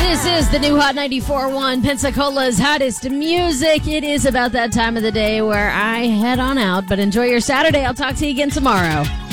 This is the new Hot 94.1, Pensacola's hottest music. It is about that time of the day where I head on out, but enjoy your Saturday. I'll talk to you again tomorrow.